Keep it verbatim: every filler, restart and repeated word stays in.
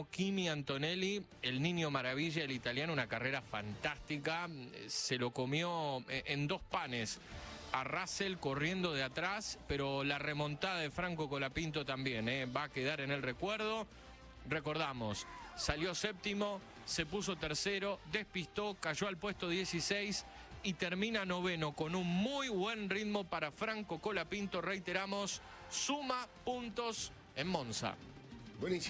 italiano Kimi Antonelli, el niño maravilla, el italiano, una carrera fantástica. Se lo comió en dos panes a Russell corriendo de atrás, pero la remontada de Franco Colapinto también ¿eh? va a quedar en el recuerdo. Recordamos, salió séptimo, se puso tercero, despistó, cayó al puesto dieciséis y termina noveno con un muy buen ritmo para Franco Colapinto. Reiteramos, suma puntos en Monza. Buenísimo.